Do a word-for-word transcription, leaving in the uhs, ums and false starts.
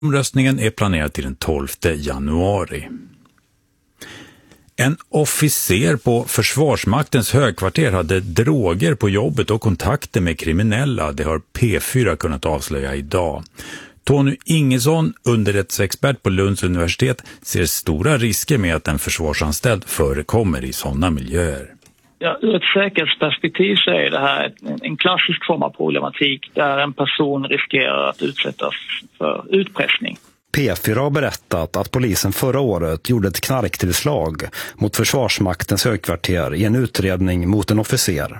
Omröstningen är planerad till den tolfte januari. En officer på Försvarsmaktens högkvarter hade droger på jobbet och kontakter med kriminella. Det har P fyra kunnat avslöja idag. Tony Ingesson, underrättelseexpert på Lunds universitet, ser stora risker med att en försvarsanställd förekommer i sådana miljöer. Ja, ur ett säkerhetsperspektiv så är det här en klassisk form av problematik där en person riskerar att utsättas för utpressning. P fyra har berättat att polisen förra året gjorde ett knarktillslag mot Försvarsmaktens högkvarter i en utredning mot en officer.